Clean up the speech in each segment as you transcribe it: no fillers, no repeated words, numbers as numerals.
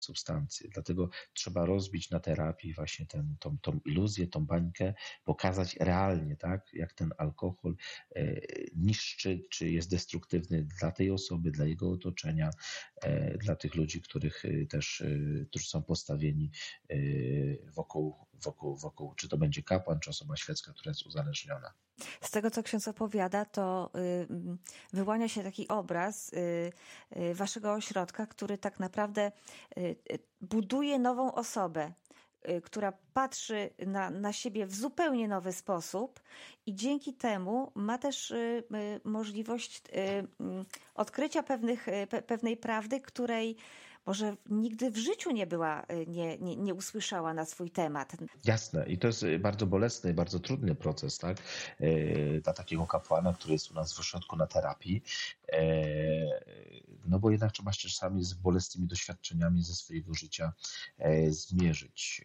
substancje. Dlatego trzeba rozbić na terapii właśnie tą iluzję, tą bańkę, pokazać realnie, tak, jak ten alkohol niszczy, czy jest destruktywny dla tej osoby, dla jego otoczenia, dla tych ludzi, którzy są postawieni wokół, czy to będzie kapłan, czy osoba świecka, która jest uzależniona. Z tego, co ksiądz opowiada, to wyłania się taki obraz waszego ośrodka, który tak naprawdę buduje nową osobę, która patrzy na siebie w zupełnie nowy sposób i dzięki temu ma też możliwość odkrycia pewnej prawdy, której może nigdy w życiu nie usłyszała na swój temat. Jasne. I to jest bardzo bolesny, bardzo trudny proces, tak? Dla takiego kapłana, który jest u nas w ośrodku na terapii. No bo jednak trzeba się czasami z bolesnymi doświadczeniami ze swojego życia zmierzyć.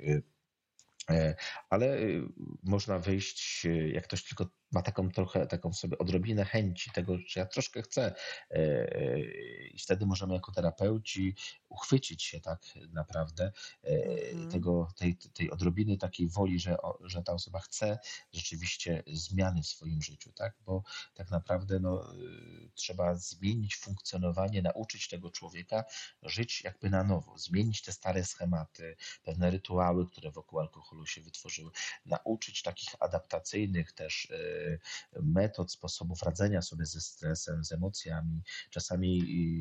Ale można wyjść, jak ktoś tylko ma taką sobie odrobinę chęci tego, że ja troszkę chcę, i wtedy możemy jako terapeuci uchwycić się tak naprawdę tej odrobiny takiej woli, że ta osoba chce rzeczywiście zmiany w swoim życiu, tak? Bo tak naprawdę trzeba zmienić funkcjonowanie, nauczyć tego człowieka żyć jakby na nowo, zmienić te stare schematy, pewne rytuały, które wokół alkoholu się wytworzyły, nauczyć takich adaptacyjnych też metod, sposobów radzenia sobie ze stresem, z emocjami, czasami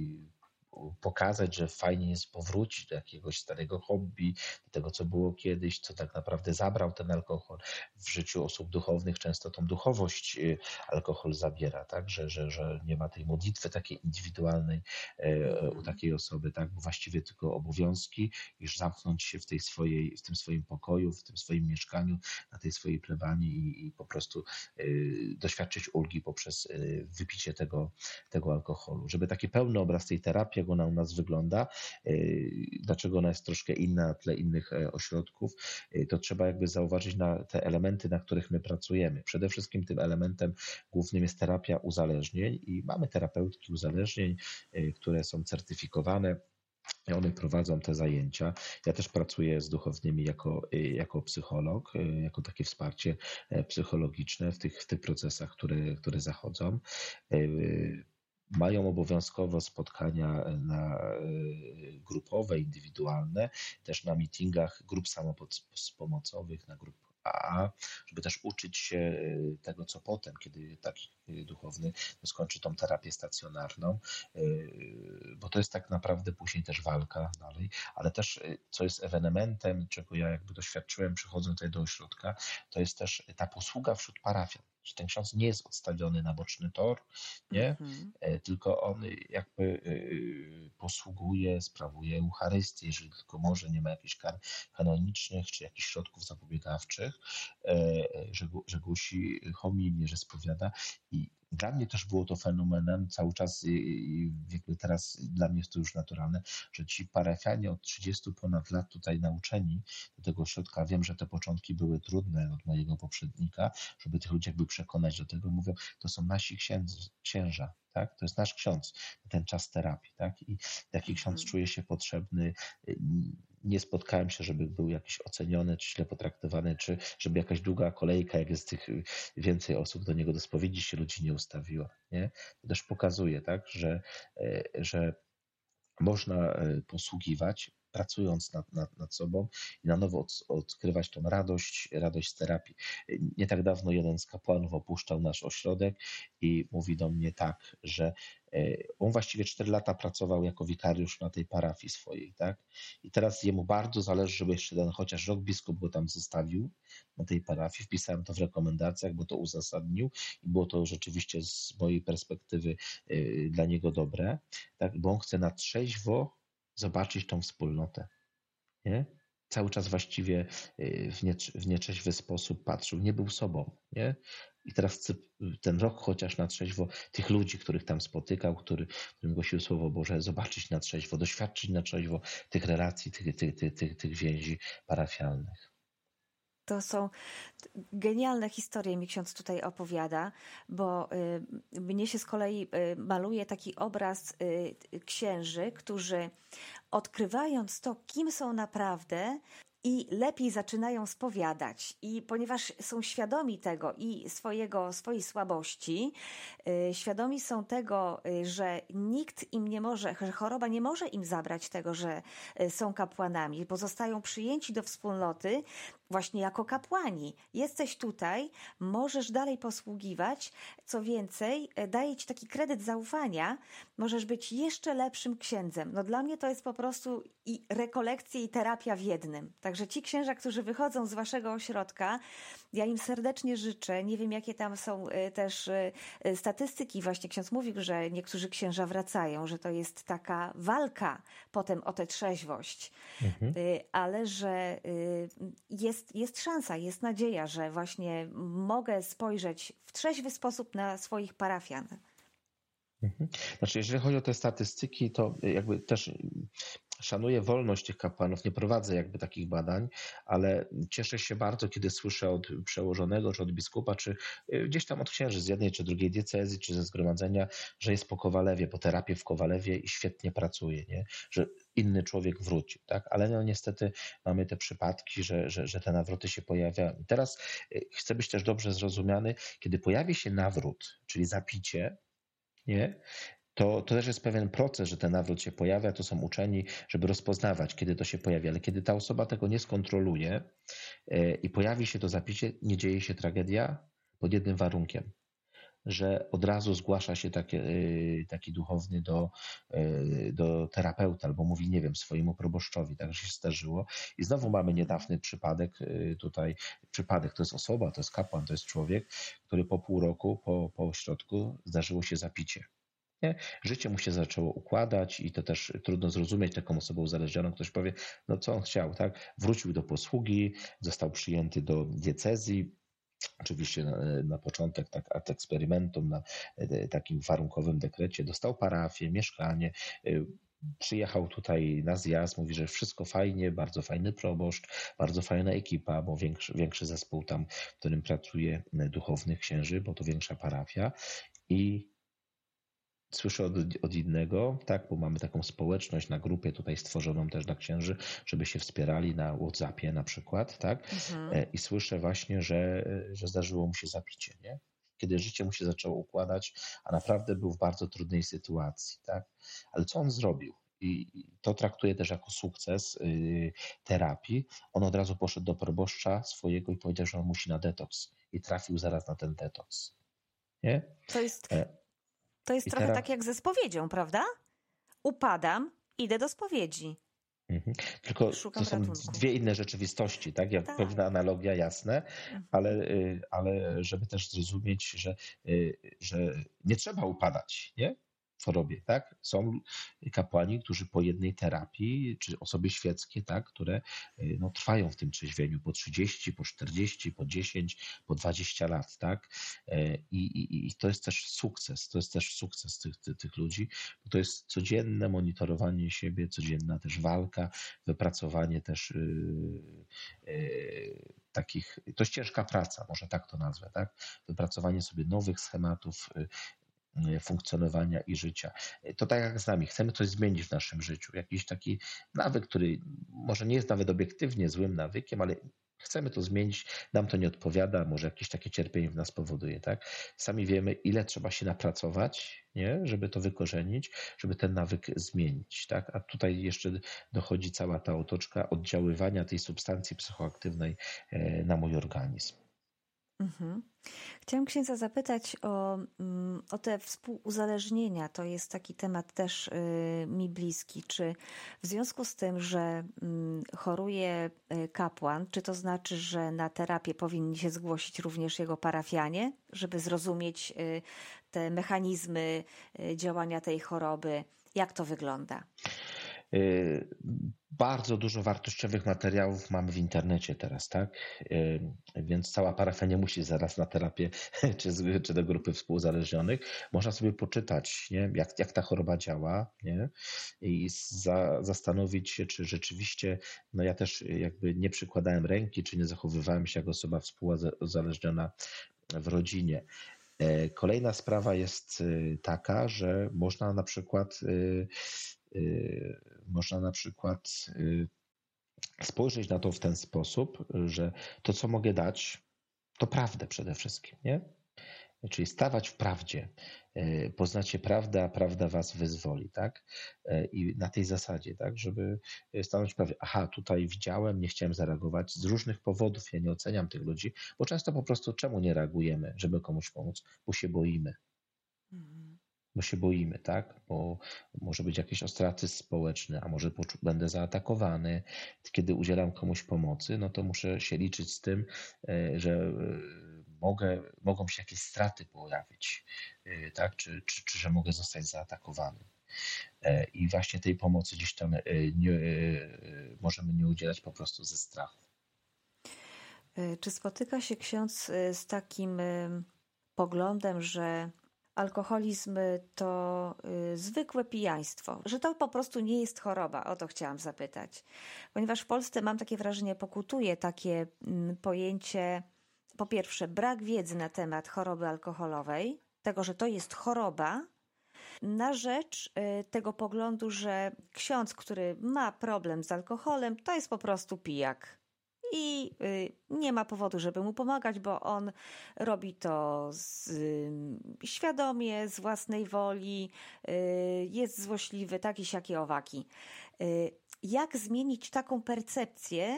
pokazać, że fajnie jest powrócić do jakiegoś starego hobby, do tego, co było kiedyś, co tak naprawdę zabrał ten alkohol. W życiu osób duchownych często tą duchowość alkohol zabiera, tak? Że nie ma tej modlitwy takiej indywidualnej u takiej osoby, tak? Bo właściwie tylko obowiązki, już zamknąć się w tym swoim pokoju, w tym swoim mieszkaniu, na tej swojej plebanii i po prostu doświadczyć ulgi poprzez wypicie tego alkoholu. Żeby taki pełny obraz tej terapii, jak ona u nas wygląda, dlaczego ona jest troszkę inna na tle innych ośrodków, to trzeba jakby zauważyć na te elementy, na których my pracujemy. Przede wszystkim tym elementem głównym jest terapia uzależnień i mamy terapeutki uzależnień, które są certyfikowane. I one prowadzą te zajęcia. Ja też pracuję z duchownymi jako psycholog, jako takie wsparcie psychologiczne w tych procesach, które zachodzą. Mają obowiązkowo spotkania grupowe, indywidualne, też na meetingach grup samopomocowych, na grup AA, żeby też uczyć się tego, co potem, kiedy taki duchowny skończy tą terapię stacjonarną, bo to jest tak naprawdę później też walka dalej, ale też, co jest ewenementem, czego ja jakby doświadczyłem przychodząc tutaj do ośrodka, to jest też ta posługa wśród parafian. Że ten ksiądz nie jest odstawiony na boczny tor, nie? Tylko on jakby posługuje, sprawuje Eucharystię, jeżeli tylko może, nie ma jakichś kar kanonicznych czy jakichś środków zapobiegawczych, że głosi homilię, że spowiada. I dla mnie też było to fenomenem cały czas, jakby teraz dla mnie jest to już naturalne, że ci parafianie od 30 ponad lat tutaj nauczeni do tego ośrodka, wiem, że te początki były trudne od mojego poprzednika, żeby tych ludzi jakby przekonać do tego, mówią, to są nasi księża, tak? To jest nasz ksiądz na ten czas terapii, tak? I taki ksiądz czuje się potrzebny. Nie spotkałem się, żeby był jakiś oceniony, czy źle potraktowany, czy żeby jakaś długa kolejka, jak jest tych więcej osób do niego do spowiedzi, się ludzi nie ustawiło, nie? To też pokazuje, tak? Że można posługiwać, pracując nad sobą i na nowo odkrywać tą radość z terapii. Nie tak dawno jeden z kapłanów opuszczał nasz ośrodek i mówi do mnie tak, że on właściwie 4 lata pracował jako wikariusz na tej parafii swojej, tak? I teraz jemu bardzo zależy, żeby jeszcze ten chociaż rok biskup go tam zostawił na tej parafii. Wpisałem to w rekomendacjach, bo to uzasadnił i było to rzeczywiście z mojej perspektywy dla niego dobre, tak? Bo on chce na trzeźwo zobaczyć tą wspólnotę, nie? Cały czas właściwie w nieczeźwy sposób patrzył, nie był sobą, nie? I teraz chcę ten rok chociaż na trzeźwo tych ludzi, których tam spotykał, którym głosił Słowo Boże, zobaczyć na trzeźwo, doświadczyć na trzeźwo tych relacji, tych więzi parafialnych. To są genialne historie, mi ksiądz tutaj opowiada, bo mnie się z kolei maluje taki obraz księży, którzy odkrywając to, kim są naprawdę, i lepiej zaczynają spowiadać. I ponieważ są świadomi tego i swojej słabości, świadomi są tego, że nikt im nie może, że choroba nie może im zabrać tego, że są kapłanami, bo zostają przyjęci do wspólnoty właśnie jako kapłani. Jesteś tutaj, możesz dalej posługiwać. Co więcej, daje ci taki kredyt zaufania, możesz być jeszcze lepszym księdzem. No dla mnie to jest po prostu i rekolekcje, i terapia w jednym. Także ci księża, którzy wychodzą z waszego ośrodka, ja im serdecznie życzę. Nie wiem, jakie tam są też statystyki. Właśnie ksiądz mówił, że niektórzy księża wracają, że to jest taka walka potem o tę trzeźwość. Ale że jest szansa, jest nadzieja, że właśnie mogę spojrzeć w trzeźwy sposób na swoich parafian. Znaczy, jeżeli chodzi o te statystyki, to jakby też szanuję wolność tych kapłanów, nie prowadzę jakby takich badań, ale cieszę się bardzo, kiedy słyszę od przełożonego, czy od biskupa, czy gdzieś tam od księży z jednej czy drugiej diecezji, czy ze zgromadzenia, że jest po Kowalewie, po terapii w Kowalewie i świetnie pracuje, nie? Że inny człowiek wrócił, tak? Ale no niestety mamy te przypadki, że te nawroty się pojawiają. I teraz chcę być też dobrze zrozumiany, kiedy pojawi się nawrót, czyli zapicie, nie? To też jest pewien proces, że ten nawrót się pojawia, to są uczeni, żeby rozpoznawać, kiedy to się pojawia, ale kiedy ta osoba tego nie skontroluje i pojawi się to zapicie, nie dzieje się tragedia pod jednym warunkiem, że od razu zgłasza się taki duchowny do terapeuta albo mówi, nie wiem, swojemu proboszczowi, tak się zdarzyło. I znowu mamy niedawny przypadek tutaj. Przypadek to jest osoba, to jest kapłan, to jest człowiek, który po pół roku, po ośrodku zdarzyło się zapicie. Nie? Życie mu się zaczęło układać i to też trudno zrozumieć taką osobę uzależnioną. Ktoś powie, no co on chciał, tak? Wrócił do posługi, został przyjęty do diecezji. Oczywiście na początek tak ad experimentum, na takim warunkowym dekrecie, dostał parafię, mieszkanie, przyjechał tutaj na zjazd, mówi, że wszystko fajnie, bardzo fajny proboszcz, bardzo fajna ekipa, bo większy zespół tam, w którym pracuje duchownych księży, bo to większa parafia i słyszę od innego, tak, bo mamy taką społeczność na grupie tutaj stworzoną też dla księży, żeby się wspierali na WhatsAppie na przykład, tak, i słyszę właśnie, że zdarzyło mu się zapicie, nie? Kiedy życie mu się zaczęło układać, a naprawdę był w bardzo trudnej sytuacji, tak, ale co on zrobił? I to traktuję też jako sukces terapii. On od razu poszedł do proboszcza swojego i powiedział, że on musi na detoks i trafił zaraz na ten detoks, nie? To jest trochę tak jak ze spowiedzią, prawda? Upadam, idę do spowiedzi. Tylko to są dwie inne rzeczywistości, tak? Tak. Pewna analogia, jasne, ale żeby też zrozumieć, że nie trzeba upadać, nie? W chorobie, tak? Są kapłani, którzy po jednej terapii, czy osoby świeckie, tak, które no, trwają w tym trzeźwieniu po 30, po 40, po 10, po 20 lat, tak? I to jest też sukces tych ludzi, bo to jest codzienne monitorowanie siebie, codzienna też walka, wypracowanie też takich, to jest ciężka praca, może tak to nazwę, tak? Wypracowanie sobie nowych schematów funkcjonowania i życia. To tak jak z nami, chcemy coś zmienić w naszym życiu, jakiś taki nawyk, który może nie jest nawet obiektywnie złym nawykiem, ale chcemy to zmienić, nam to nie odpowiada, może jakieś takie cierpienie w nas powoduje, tak? Sami wiemy, ile trzeba się napracować, nie? Żeby to wykorzenić, żeby ten nawyk zmienić, tak? A tutaj jeszcze dochodzi cała ta otoczka oddziaływania tej substancji psychoaktywnej na mój organizm. Chciałam księdza zapytać o te współuzależnienia. To jest taki temat też mi bliski. Czy w związku z tym, że choruje kapłan, czy to znaczy, że na terapię powinni się zgłosić również jego parafianie, żeby zrozumieć te mechanizmy działania tej choroby? Jak to wygląda? Bardzo dużo wartościowych materiałów mamy w internecie teraz, tak? Więc cała parafia nie musi zaraz na terapię czy do grupy współuzależnionych. Można sobie poczytać, nie? Jak ta choroba działa, nie? I zastanowić się, czy rzeczywiście, no ja też jakby nie przykładałem ręki, czy nie zachowywałem się jak osoba współuzależniona w rodzinie. Kolejna sprawa jest taka, że można na przykład Można na przykład spojrzeć na to w ten sposób, że to, co mogę dać, to prawdę przede wszystkim, nie? Czyli stawać w prawdzie. Poznacie prawdę, a prawda was wyzwoli, tak? I na tej zasadzie, tak, żeby stanąć w prawdzie. Aha, tutaj widziałem, nie chciałem zareagować z różnych powodów, ja nie oceniam tych ludzi, bo często po prostu czemu nie reagujemy, żeby komuś pomóc? Bo się boimy. Bo się boimy, tak? Bo może być jakiś ostracyzm społeczny, a może będę zaatakowany. Kiedy udzielam komuś pomocy, no to muszę się liczyć z tym, że mogą się jakieś straty pojawić, tak? Czy że mogę zostać zaatakowany. I właśnie tej pomocy gdzieś tam możemy nie udzielać po prostu ze strachu. Czy spotyka się ksiądz z takim poglądem, że alkoholizm to zwykłe pijaństwo, że to po prostu nie jest choroba? O to chciałam zapytać. Ponieważ w Polsce, mam takie wrażenie, pokutuje takie pojęcie, po pierwsze, brak wiedzy na temat choroby alkoholowej, tego, że to jest choroba, na rzecz tego poglądu, że ksiądz, który ma problem z alkoholem, to jest po prostu pijak. I nie ma powodu, żeby mu pomagać, bo on robi to świadomie, z własnej woli, jest złośliwy, taki siaki owaki. Jak zmienić taką percepcję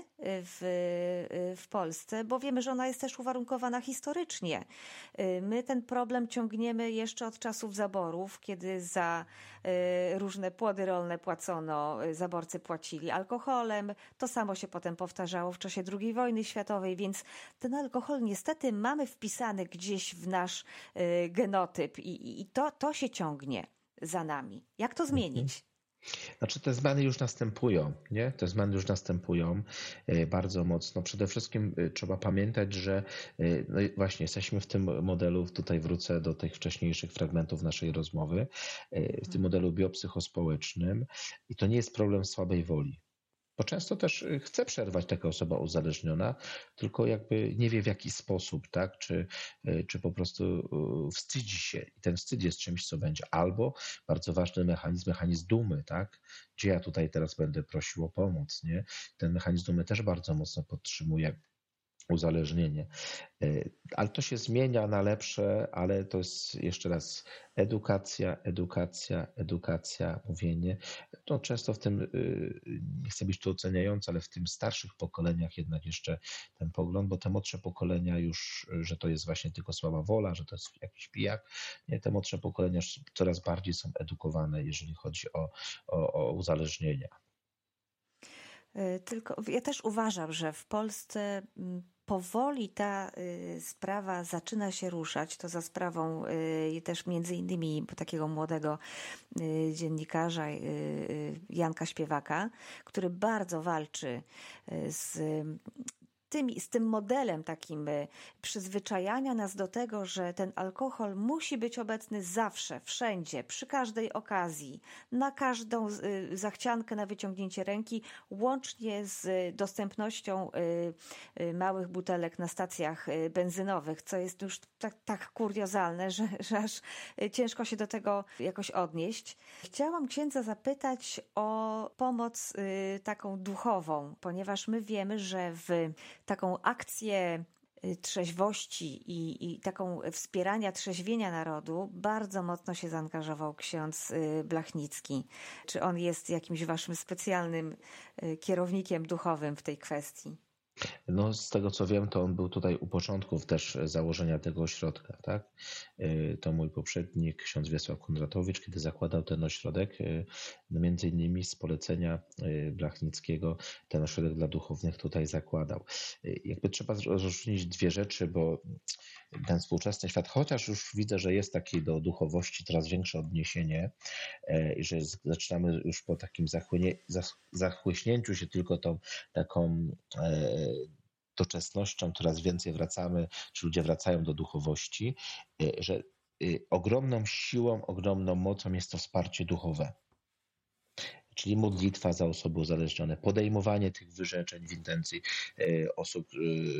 w Polsce, bo wiemy, że ona jest też uwarunkowana historycznie. My ten problem ciągniemy jeszcze od czasów zaborów, kiedy za różne płody rolne płacono, zaborcy płacili alkoholem. To samo się potem powtarzało w czasie II wojny światowej, więc ten alkohol niestety mamy wpisany gdzieś w nasz genotyp i to się ciągnie za nami. Jak to zmienić? Znaczy te zmiany już następują, nie? Te zmiany już następują bardzo mocno. Przede wszystkim trzeba pamiętać, że no właśnie jesteśmy w tym modelu, tutaj wrócę do tych wcześniejszych fragmentów naszej rozmowy, w tym modelu biopsychospołecznym i to nie jest problem słabej woli. Bo często też chce przerwać taka osoba uzależniona, tylko jakby nie wie w jaki sposób, tak? Czy po prostu wstydzi się i ten wstyd jest czymś, co będzie. Albo bardzo ważny mechanizm dumy, tak? Gdzie ja tutaj teraz będę prosił o pomoc, nie? Ten mechanizm dumy też bardzo mocno podtrzymuje uzależnienie. Ale to się zmienia na lepsze, ale to jest jeszcze raz edukacja, mówienie. To często w tym, nie chcę być tu oceniający, ale w tym starszych pokoleniach jednak jeszcze ten pogląd, bo te młodsze pokolenia już, że to jest właśnie tylko słaba wola, że to jest jakiś pijak. Nie, te młodsze pokolenia coraz bardziej są edukowane, jeżeli chodzi o uzależnienia. Tylko ja też uważam, że w Polsce powoli ta sprawa zaczyna się ruszać. To za sprawą też między innymi takiego młodego dziennikarza Janka Śpiewaka, który bardzo walczy z tym modelem takim przyzwyczajania nas do tego, że ten alkohol musi być obecny zawsze, wszędzie, przy każdej okazji, na każdą zachciankę, na wyciągnięcie ręki, łącznie z dostępnością małych butelek na stacjach benzynowych, co jest już tak kuriozalne, że aż ciężko się do tego jakoś odnieść. Chciałam księdza zapytać o pomoc taką duchową, ponieważ my wiemy, że w taką akcję trzeźwości i taką wspierania trzeźwienia narodu bardzo mocno się zaangażował ksiądz Blachnicki. Czy on jest jakimś waszym specjalnym kierownikiem duchowym w tej kwestii? No, z tego co wiem, to on był tutaj u początków też założenia tego ośrodka, tak? To mój poprzednik, ksiądz Wiesław Kondratowicz, kiedy zakładał ten ośrodek, no między innymi z polecenia Blachnickiego ten ośrodek dla duchownych tutaj zakładał. Jakby trzeba rozróżnić dwie rzeczy, bo ten współczesny świat, chociaż już widzę, że jest takie do duchowości coraz większe odniesienie i że zaczynamy już po takim zachłyśnięciu się tylko tą taką doczesnością, coraz więcej wracamy, czy ludzie wracają do duchowości, że ogromną siłą, ogromną mocą jest to wsparcie duchowe. czyli modlitwa za osoby uzależnione, podejmowanie tych wyrzeczeń w intencji osób,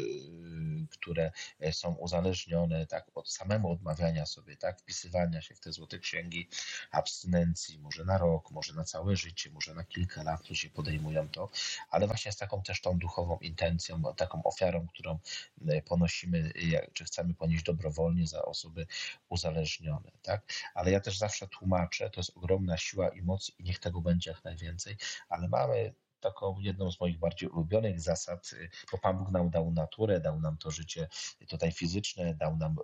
które są uzależnione, tak, od samego odmawiania sobie, tak, wpisywania się w te złote księgi abstynencji, może na rok, może na całe życie, może na kilka lat ludzie podejmują to, ale właśnie z taką też tą duchową intencją, taką ofiarą, którą ponosimy, czy chcemy ponieść dobrowolnie za osoby uzależnione, tak? Ale ja też zawsze tłumaczę, to jest ogromna siła i moc i niech tego będzie jak najwięcej, ale mamy taką jedną z moich bardziej ulubionych zasad, bo Pan Bóg nam dał naturę, dał nam to życie tutaj fizyczne, dał nam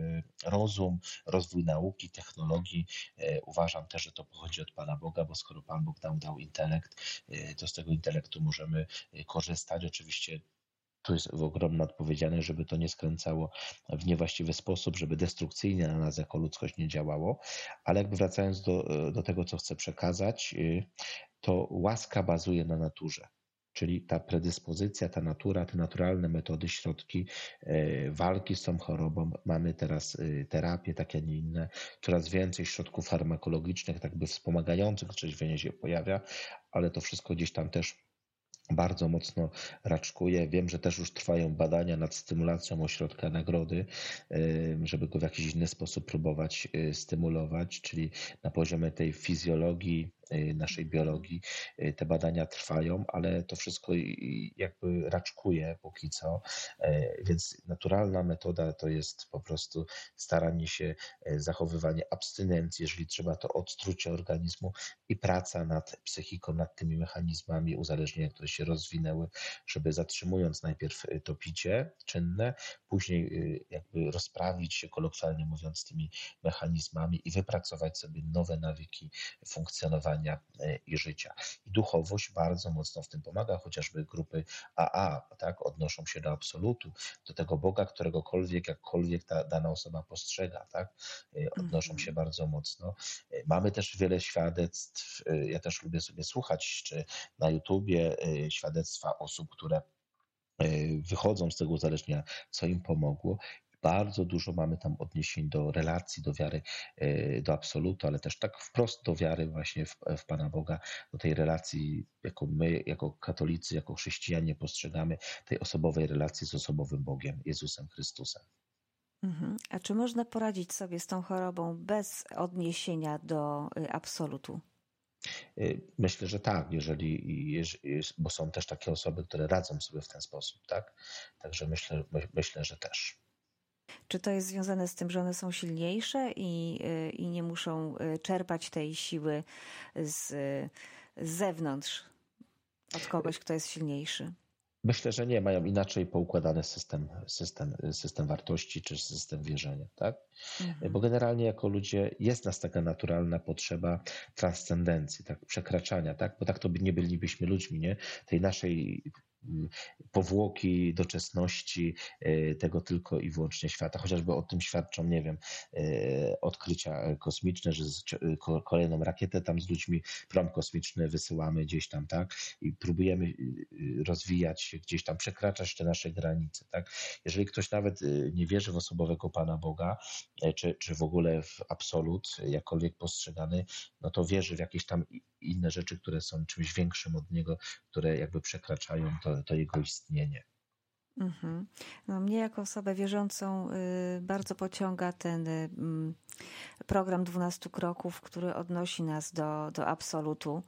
rozum, rozwój nauki, technologii. Uważam też, że to pochodzi od Pana Boga, bo skoro Pan Bóg nam dał intelekt, to z tego intelektu możemy korzystać. Oczywiście tu jest ogromna odpowiedzialność, żeby to nie skręcało w niewłaściwy sposób, żeby destrukcyjnie na nas jako ludzkość nie działało, ale jakby wracając do tego, co chcę przekazać, to łaska bazuje na naturze. Czyli ta predyspozycja, ta natura, te naturalne metody, środki walki z tą chorobą. Mamy teraz terapie takie, a nie inne. Coraz więcej środków farmakologicznych, tak by wspomagających trzeźwienie się pojawia, ale to wszystko gdzieś tam też bardzo mocno raczkuje. Wiem, że też już trwają badania nad stymulacją ośrodka nagrody, żeby go w jakiś inny sposób próbować stymulować, czyli na poziomie tej fizjologii, naszej biologii te badania trwają, ale to wszystko jakby raczkuje póki co, więc naturalna metoda to jest po prostu staranie się, zachowywanie abstynencji, jeżeli trzeba, to odtrucie organizmu i praca nad psychiką, nad tymi mechanizmami uzależnienia, które się rozwinęły, żeby zatrzymując najpierw to picie czynne, później jakby rozprawić się, kolokwialnie mówiąc, z tymi mechanizmami i wypracować sobie nowe nawyki funkcjonowania i życia. I duchowość bardzo mocno w tym pomaga, chociażby grupy AA, tak, odnoszą się do absolutu, do tego Boga, któregokolwiek, jakkolwiek ta dana osoba postrzega, tak, odnoszą się bardzo mocno. Mamy też wiele świadectw, ja też lubię sobie słuchać, czy na YouTubie świadectwa osób, które wychodzą z tego uzależnienia, co im pomogło. Bardzo dużo mamy tam odniesień do relacji, do wiary, do absolutu, ale też tak wprost do wiary właśnie w Pana Boga, do tej relacji, jaką my, jako katolicy, jako chrześcijanie postrzegamy, tej osobowej relacji z osobowym Bogiem, Jezusem Chrystusem. A czy można poradzić sobie z tą chorobą bez odniesienia do absolutu? Myślę, że tak, bo są też takie osoby, które radzą sobie w ten sposób, tak? Także myślę, że też. Czy to jest związane z tym, że one są silniejsze i nie muszą czerpać tej siły z zewnątrz, od kogoś, kto jest silniejszy? Myślę, że nie, mają inaczej poukładany system wartości czy system wierzenia, tak? Bo generalnie jako ludzie jest nas taka naturalna potrzeba transcendencji, tak, przekraczania, tak? Bo tak to nie bylibyśmy ludźmi, nie? Tej naszej powłoki doczesności, tego tylko i wyłącznie świata. Chociażby o tym świadczą, nie wiem, odkrycia kosmiczne, że kolejną rakietę tam z ludźmi, prom kosmiczny wysyłamy gdzieś tam, tak? I próbujemy rozwijać się gdzieś tam, przekraczać te nasze granice, tak? Jeżeli ktoś nawet nie wierzy w osobowego Pana Boga, czy w ogóle w absolut, jakkolwiek postrzegany, no to wierzy w jakieś tam inne rzeczy, które są czymś większym od niego, które jakby przekraczają to jego istnienie. No, mnie jako osobę wierzącą bardzo pociąga ten program 12 kroków, który odnosi nas do absolutu,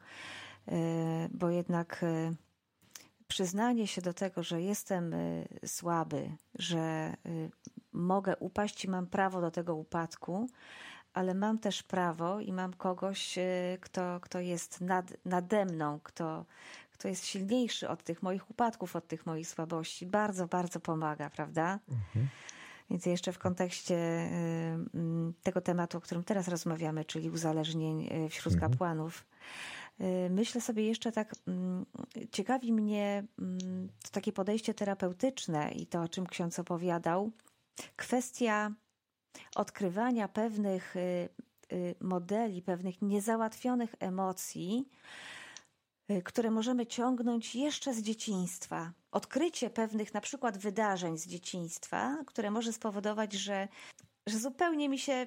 bo jednak przyznanie się do tego, że jestem słaby, że mogę upaść i mam prawo do tego upadku, ale mam też prawo i mam kogoś, kto jest nade mną, kto jest silniejszy od tych moich upadków, od tych moich słabości. Bardzo, bardzo pomaga, prawda? Więc jeszcze w kontekście tego tematu, o którym teraz rozmawiamy, czyli uzależnień wśród kapłanów, myślę sobie jeszcze tak, ciekawi mnie to takie podejście terapeutyczne i to, o czym ksiądz opowiadał, kwestia odkrywania pewnych modeli, pewnych niezałatwionych emocji, które możemy ciągnąć jeszcze z dzieciństwa. Odkrycie pewnych na przykład wydarzeń z dzieciństwa, które może spowodować, że zupełnie mi się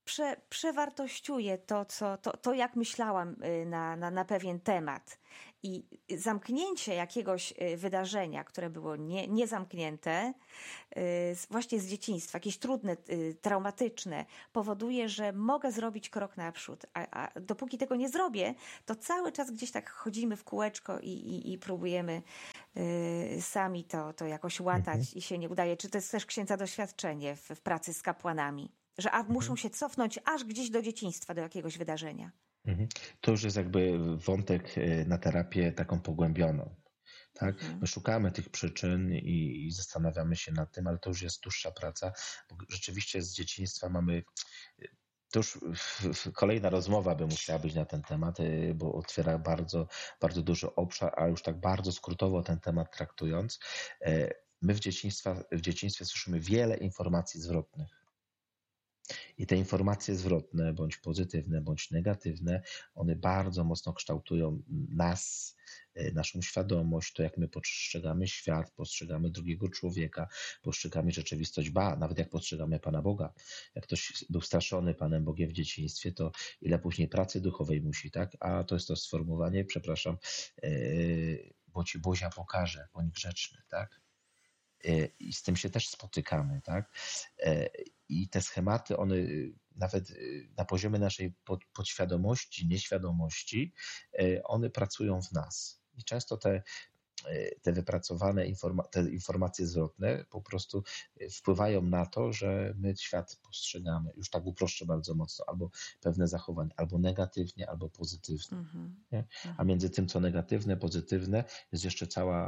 przewartościuję to, jak myślałam na pewien temat. I zamknięcie jakiegoś wydarzenia, które było niezamknięte, właśnie z dzieciństwa, jakieś trudne, traumatyczne, powoduje, że mogę zrobić krok naprzód. A dopóki tego nie zrobię, to cały czas gdzieś tak chodzimy w kółeczko i próbujemy sami to jakoś Mhm, łatać i się nie udaje. Czy to jest też księdza doświadczenie w pracy z kapłanami? Że muszą mhm, się cofnąć aż gdzieś do dzieciństwa, do jakiegoś wydarzenia. mhm. To już jest jakby wątek na terapię taką pogłębioną. Tak? Mhm. My szukamy tych przyczyn i zastanawiamy się nad tym, ale to już jest dłuższa praca, bo rzeczywiście z dzieciństwa mamy. To już kolejna rozmowa by musiała być na ten temat, bo otwiera bardzo, bardzo duży obszar, a już tak bardzo skrótowo ten temat traktując, my w dzieciństwie słyszymy wiele informacji zwrotnych. I te informacje zwrotne, bądź pozytywne, bądź negatywne, one bardzo mocno kształtują nas, naszą świadomość, to jak my postrzegamy świat, postrzegamy drugiego człowieka, postrzegamy rzeczywistość, nawet jak postrzegamy Pana Boga. Jak ktoś był straszony Panem Bogiem w dzieciństwie, to ile później pracy duchowej musi, tak? A to jest to sformułowanie, przepraszam, bo ci Bozia pokaże, bądź grzeczny, tak? I z tym się też spotykamy, tak? I te schematy, one nawet na poziomie naszej podświadomości, nieświadomości, one pracują w nas. I często te wypracowane te informacje zwrotne po prostu wpływają na to, że my świat postrzegamy, już tak uproszczę bardzo mocno, albo pewne zachowania, albo negatywnie, albo pozytywnie. Mhm. Nie? A Mhm. między tym, co negatywne, pozytywne, jest jeszcze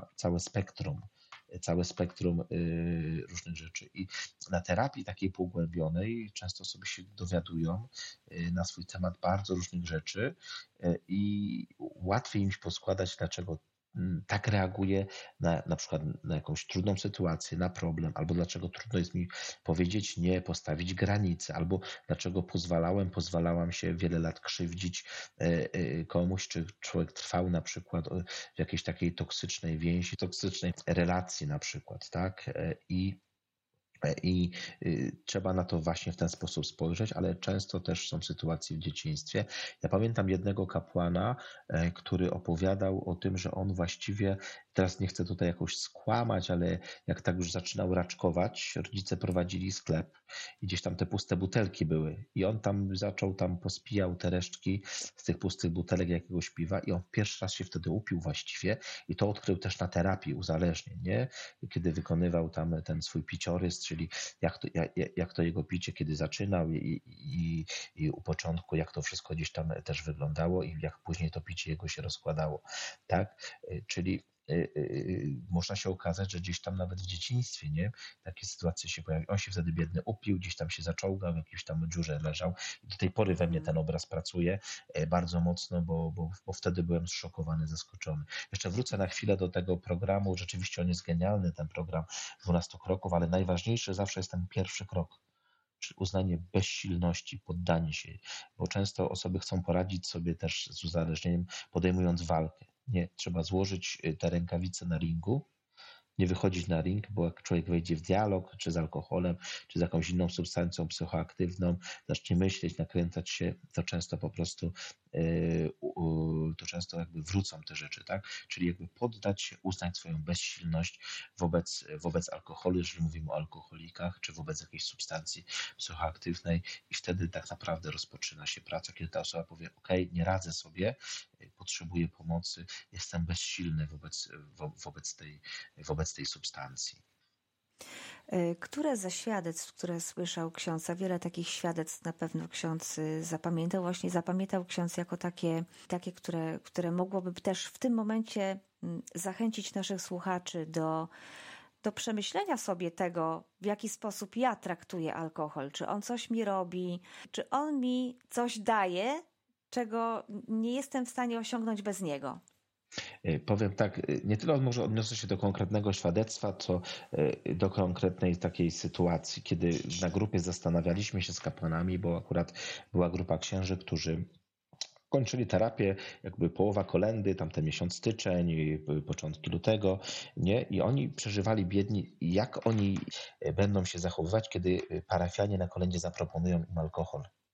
całe spektrum różnych rzeczy. I na terapii takiej pogłębionej często sobie się dowiadują na swój temat bardzo różnych rzeczy i łatwiej im się poskładać, dlaczego tak reaguje na przykład na jakąś trudną sytuację, na problem, albo dlaczego trudno jest mi powiedzieć nie, postawić granice, albo dlaczego pozwalałam się wiele lat krzywdzić komuś, czy człowiek trwał na przykład w jakiejś takiej toksycznej więzi, toksycznej relacji na przykład, tak? I trzeba na to właśnie w ten sposób spojrzeć, ale często też są sytuacje w dzieciństwie. Ja pamiętam jednego kapłana, który opowiadał o tym, że on właściwie, teraz nie chcę tutaj jakoś skłamać, ale jak tak już zaczynał raczkować, rodzice prowadzili sklep i gdzieś tam te puste butelki były i on pospijał te resztki z tych pustych butelek jakiegoś piwa i on pierwszy raz się wtedy upił właściwie i to odkrył też na terapii uzależnień, nie? Kiedy wykonywał tam ten swój piciorys, czyli jak to jego picie, kiedy zaczynał i u początku, jak to wszystko gdzieś tam też wyglądało i jak później to picie jego się rozkładało, tak? Czyli można się okazać, że gdzieś tam nawet w dzieciństwie, nie? Takie sytuacje się pojawią. On się wtedy biedny upił, gdzieś tam się zaczołgał, w jakiejś tam dziurze leżał. I do tej pory we mnie ten obraz pracuje bardzo mocno, bo wtedy byłem zszokowany, zaskoczony. Jeszcze wrócę na chwilę do tego programu. Rzeczywiście on jest genialny, ten program 12 kroków, ale najważniejszy zawsze jest ten pierwszy krok. Czyli uznanie bezsilności, poddanie się, bo często osoby chcą poradzić sobie też z uzależnieniem, podejmując walkę. Nie, trzeba złożyć te rękawice na ringu, nie wychodzić na ring, bo jak człowiek wejdzie w dialog, czy z alkoholem, czy z jakąś inną substancją psychoaktywną, zacznie myśleć, nakręcać się, to często po prostu jakby wrócą te rzeczy, tak? Czyli jakby poddać się, uznać swoją bezsilność wobec alkoholu, jeżeli mówimy o alkoholikach, czy wobec jakiejś substancji psychoaktywnej i wtedy tak naprawdę rozpoczyna się praca, kiedy ta osoba powie, ok, nie radzę sobie, potrzebuję pomocy, jestem bezsilny wobec tej substancji. Które ze świadectw, które słyszał ksiądz, a wiele takich świadectw na pewno ksiądz zapamiętał ksiądz jako takie które mogłoby też w tym momencie zachęcić naszych słuchaczy do przemyślenia sobie tego, w jaki sposób ja traktuję alkohol. Czy on coś mi robi, czy on mi coś daje, czego nie jestem w stanie osiągnąć bez niego. Powiem tak, nie tyle może odniosę się do konkretnego świadectwa, co do konkretnej takiej sytuacji, kiedy na grupie zastanawialiśmy się z kapłanami, bo akurat była grupa księży, którzy kończyli terapię, jakby połowa kolendy, tamten miesiąc styczeń, początki lutego, nie? I oni przeżywali biedni, jak oni będą się zachowywać, kiedy parafianie na kolędzie zaproponują im alkohol.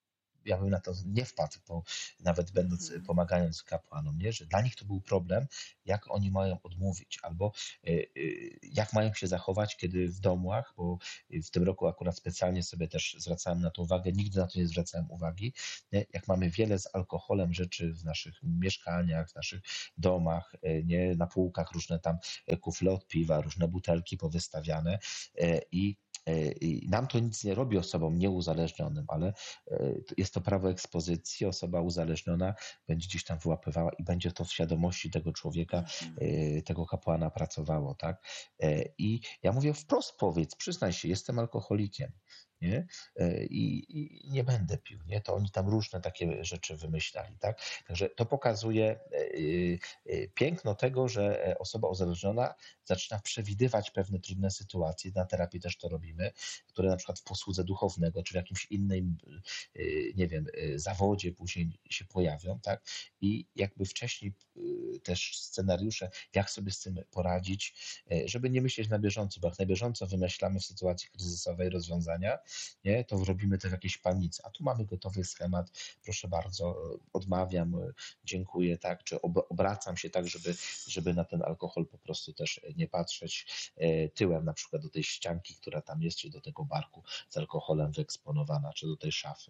ja bym na to nie wpadł, bo nawet będąc, pomagając kapłanom, nie? Że dla nich to był problem, jak oni mają odmówić, albo jak mają się zachować, kiedy w domach, bo w tym roku akurat specjalnie sobie też zwracałem na to uwagę, nigdy na to nie zwracałem uwagi, nie? Jak mamy wiele z alkoholem rzeczy w naszych mieszkaniach, w naszych domach, nie? Na półkach różne tam kufle od piwa, różne butelki powystawiane i nam to nic nie robi osobom nieuzależnionym, ale jest to prawo ekspozycji. Osoba uzależniona będzie gdzieś tam wyłapywała i będzie to w świadomości tego człowieka, tego kapłana pracowało, tak? I ja mówię wprost, powiedz, przyznaj się, jestem alkoholikiem. Nie? I nie będę pił, nie? To oni tam różne takie rzeczy wymyślali, tak? Także to pokazuje piękno tego, że osoba uzależniona zaczyna przewidywać pewne trudne sytuacje, na terapii też to robimy, które na przykład w posłudze duchownego, czy w jakimś innym, nie wiem, zawodzie później się pojawią, tak? I jakby wcześniej też scenariusze, jak sobie z tym poradzić, żeby nie myśleć na bieżąco, bo jak na bieżąco wymyślamy w sytuacji kryzysowej rozwiązania, nie, to robimy to w jakiejś panice, a tu mamy gotowy schemat, proszę bardzo, odmawiam, dziękuję, tak, czy obracam się tak, żeby na ten alkohol po prostu też nie patrzeć tyłem na przykład do tej ścianki, która tam jest, czy do tego barku z alkoholem wyeksponowana, czy do tej szafy.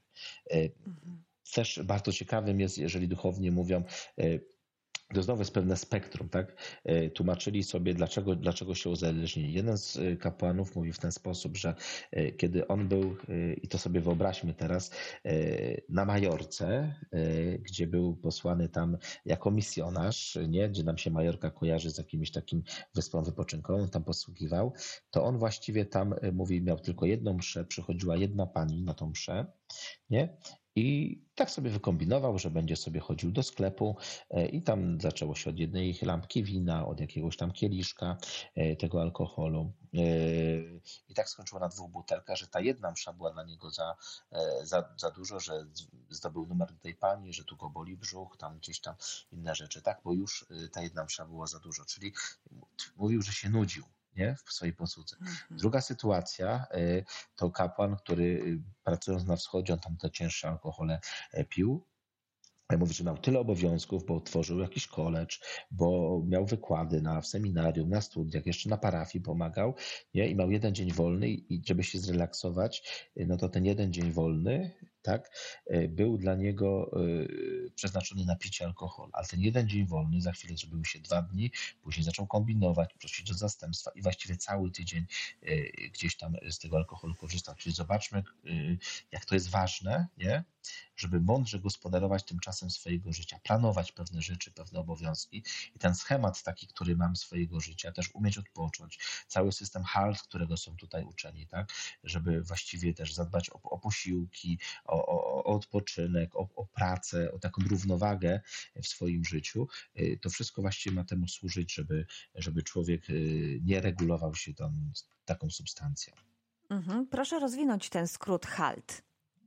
Też bardzo ciekawym jest, jeżeli duchowni mówią, to znowu jest pewne spektrum, tak? Tłumaczyli sobie, dlaczego się uzależnili. Jeden z kapłanów mówi w ten sposób, że kiedy on był, i to sobie wyobraźmy teraz, na Majorce, gdzie był posłany tam jako misjonarz, nie? Gdzie nam się Majorka kojarzy z jakimś takim wyspą wypoczynkową, tam posługiwał, to on właściwie tam, mówi, miał tylko jedną mszę, przychodziła jedna pani na tą mszę, nie? I tak sobie wykombinował, że będzie sobie chodził do sklepu i tam zaczęło się od jednej lampki wina, od jakiegoś tam kieliszka tego alkoholu. I tak skończyło na 2 butelkach, że ta jedna msza była dla niego za dużo, że zdobył numer do tej pani, że tu go boli brzuch, tam gdzieś tam inne rzeczy, tak, bo już ta jedna msza była za dużo. Czyli mówił, że się nudził, nie? W swojej posłudze. Druga sytuacja to kapłan, który pracując na wschodzie, on tam te cięższe alkohole pił. Mówi, że miał tyle obowiązków, bo tworzył jakiś college, bo miał wykłady w seminarium, na studiach, jeszcze na parafii pomagał, nie? I miał jeden dzień wolny i żeby się zrelaksować, no to ten jeden dzień wolny, tak, był dla niego przeznaczony na picie alkoholu. Ale ten jeden dzień wolny za chwilę zrobił się 2 dni, później zaczął kombinować, prosić o zastępstwa i właściwie cały tydzień gdzieś tam z tego alkoholu korzystał. Czyli zobaczmy, jak to jest ważne, nie? Żeby mądrze gospodarować tym czasem swojego życia, planować pewne rzeczy, pewne obowiązki i ten schemat taki, który mam swojego życia, też umieć odpocząć. Cały system HALT, którego są tutaj uczeni, tak, żeby właściwie też zadbać o posiłki, o odpoczynek, o pracę, o taką równowagę w swoim życiu. To wszystko właściwie ma temu służyć, żeby człowiek nie regulował się taką substancją. Proszę rozwinąć ten skrót HALT.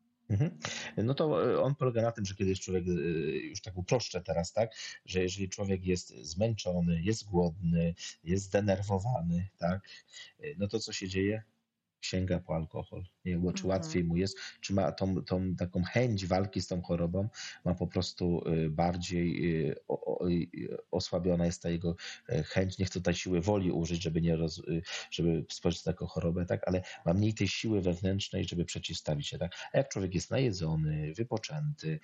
No to on polega na tym, że kiedy jest człowiek, już tak uproszczę teraz, tak, że jeżeli człowiek jest zmęczony, jest głodny, jest zdenerwowany, tak, no to co się dzieje? Sięga po alkohol. Nie wiem, czy łatwiej mu jest, czy ma tą taką chęć walki z tą chorobą, ma po prostu bardziej osłabiona jest ta jego chęć, nie chce tutaj siły woli użyć, żeby spojrzeć na taką chorobę, tak, ale ma mniej tej siły wewnętrznej, żeby przeciwstawić się, tak. A jak człowiek jest najedzony, wypoczęty,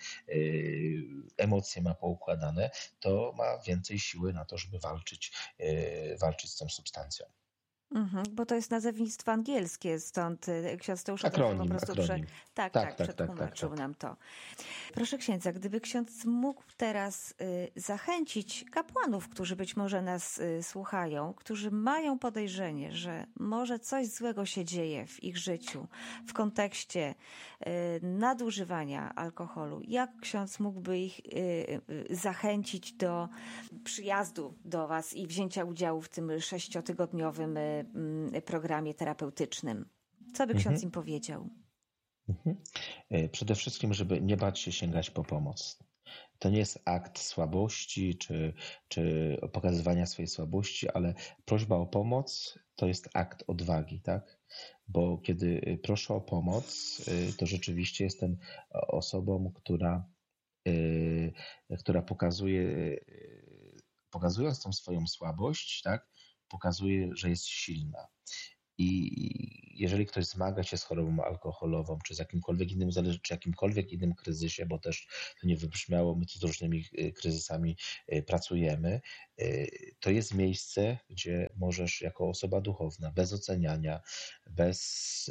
emocje ma poukładane, to ma więcej siły na to, żeby walczyć z tą substancją. Bo to jest nazewnictwo angielskie, stąd ksiądz Teusz Akronim. przetłumaczył nam to. Proszę księdza, gdyby ksiądz mógł teraz zachęcić kapłanów, którzy być może nas słuchają, którzy mają podejrzenie, że może coś złego się dzieje w ich życiu w kontekście nadużywania alkoholu, jak ksiądz mógłby ich zachęcić do przyjazdu do was i wzięcia udziału w tym 6-tygodniowym programie terapeutycznym? Co by ksiądz im powiedział? Przede wszystkim, żeby nie bać się sięgać po pomoc. To nie jest akt słabości czy pokazywania swojej słabości, ale prośba o pomoc to jest akt odwagi, tak? Bo kiedy proszę o pomoc, to rzeczywiście jestem osobą, która pokazując tą swoją słabość, tak, pokazuje, że jest silna. I jeżeli ktoś zmaga się z chorobą alkoholową, czy z jakimkolwiek innym, czy jakimkolwiek innym kryzysie, bo też to nie wybrzmiało, my tu z różnymi kryzysami pracujemy, to jest miejsce, gdzie możesz jako osoba duchowna, bez oceniania, bez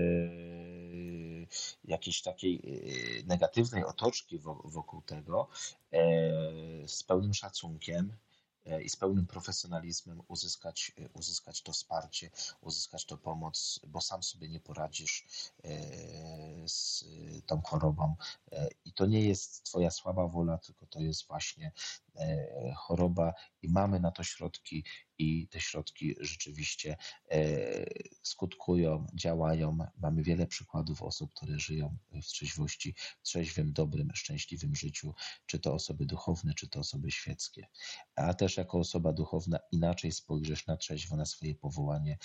jakiejś takiej negatywnej otoczki wokół tego, z pełnym szacunkiem i z pełnym profesjonalizmem uzyskać to wsparcie, uzyskać to pomoc, bo sam sobie nie poradzisz z tą chorobą. I to nie jest twoja słaba wola, tylko to jest właśnie choroba i mamy na to środki i te środki rzeczywiście skutkują, działają. Mamy wiele przykładów osób, które żyją w trzeźwości, w trzeźwym, dobrym, szczęśliwym życiu, czy to osoby duchowne, czy to osoby świeckie. A też jako osoba duchowna inaczej spojrzysz na trzeźwo, na swoje powołanie,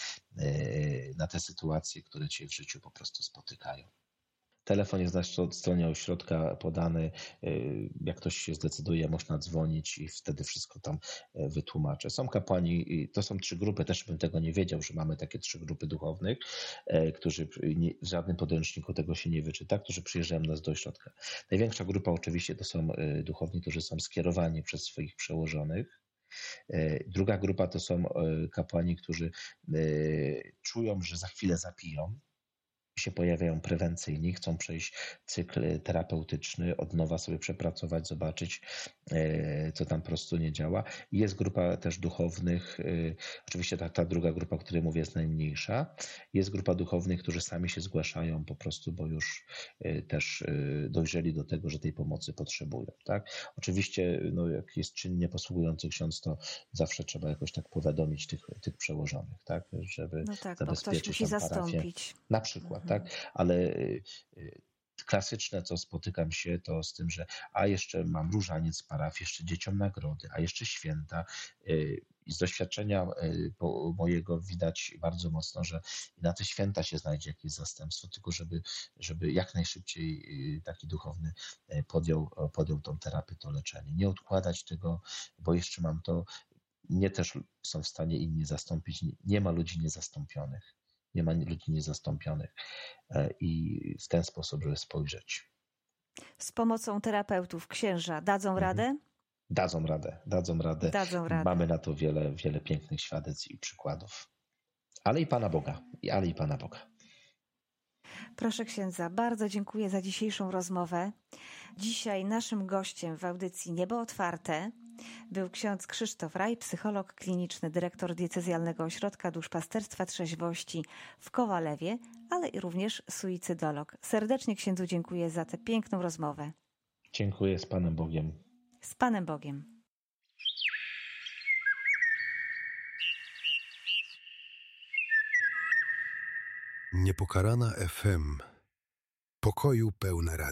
na te sytuacje, które cię w życiu po prostu spotykają. Telefon jest na stronie ośrodka podany. Jak ktoś się zdecyduje, można dzwonić i wtedy wszystko tam wytłumaczę. Są kapłani, to są 3 grupy, też bym tego nie wiedział, że mamy takie 3 grupy duchownych, którzy w żadnym podręczniku tego się nie wyczyta, którzy przyjeżdżają nas do ośrodka. Największa grupa oczywiście to są duchowni, którzy są skierowani przez swoich przełożonych. Druga grupa to są kapłani, którzy czują, że za chwilę zapiją, się pojawiają prewencyjni, chcą przejść cykl terapeutyczny, od nowa sobie przepracować, zobaczyć, co tam po prostu nie działa. I jest grupa też duchownych, oczywiście ta druga grupa, o której mówię, jest najmniejsza. Jest grupa duchownych, którzy sami się zgłaszają po prostu, bo już też dojrzeli do tego, że tej pomocy potrzebują. Tak? Oczywiście, no, jak jest czynnie posługujący ksiądz, to zawsze trzeba jakoś tak powiadomić tych przełożonych, tak? Żeby No tak, bo ktoś zabezpieczyć musi tą parafię. zastąpić. Na przykład, tak? Ale klasyczne, co spotykam się, to z tym, że a jeszcze mam różaniec z parafii, jeszcze dzieciom nagrody, a jeszcze święta. I z doświadczenia mojego widać bardzo mocno, że na te święta się znajdzie jakieś zastępstwo, tylko żeby jak najszybciej taki duchowny podjął tą terapię, to leczenie. Nie odkładać tego, bo jeszcze mam to. Mnie też są w stanie inni zastąpić. Nie ma ludzi niezastąpionych. Nie ma ludzi niezastąpionych i w ten sposób, żeby spojrzeć. Z pomocą terapeutów księża dadzą radę? Dadzą radę. Dadzą radę. Mamy na to wiele pięknych świadectw i przykładów. Ale i Pana Boga. Proszę księdza, bardzo dziękuję za dzisiejszą rozmowę. Dzisiaj naszym gościem w audycji Niebo Otwarte był ksiądz Krzysztof Raj, psycholog kliniczny, dyrektor diecezjalnego ośrodka duszpasterstwa trzeźwości w Kowalewie, ale i również suicydolog. Serdecznie księdzu dziękuję za tę piękną rozmowę. Dziękuję, z Panem Bogiem. Z Panem Bogiem. Niepokalana FM. Pokoju pełne radio.